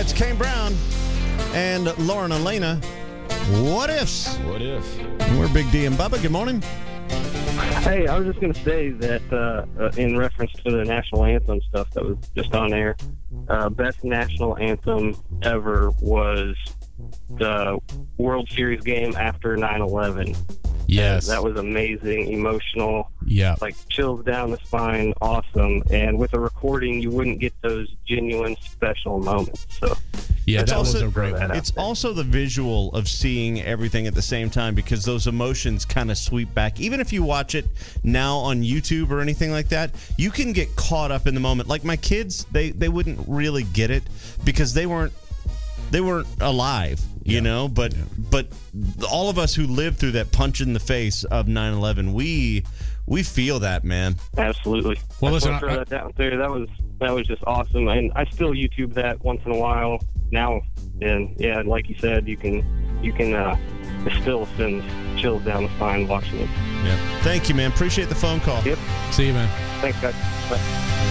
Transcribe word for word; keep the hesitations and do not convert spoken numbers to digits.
It's Kane Brown and Lauren Elena. What ifs? What if? We're Big D and Bubba. Good morning. Hey, I was just going to say that uh, uh, in reference to the national anthem stuff that was just on air, uh, best national anthem ever was the World Series game after nine eleven. Yes. That was amazing, emotional, Yeah. like chills down the spine, awesome. And with a recording, you wouldn't get those genuine special moments. So Yeah, It's that was also- a great one. It's also the visual of seeing everything at the same time because those emotions kind of sweep back. Even if you watch it now on YouTube or anything like that, you can get caught up in the moment. Like my kids, they, they wouldn't really get it because they weren't they weren't alive, you Yeah. know. But Yeah. but all of us who lived through that punch in the face of nine eleven, we we feel that, man. absolutely. Well, I listen, just wanna I- throw that down there. That was that was just awesome, and I still YouTube that once in a while now. And yeah, like you said, you can you can uh, it still sends chills down the spine watching it. Yeah. Thank you, man. Appreciate the phone call. Yep. See you, man. Thanks, guys. Bye.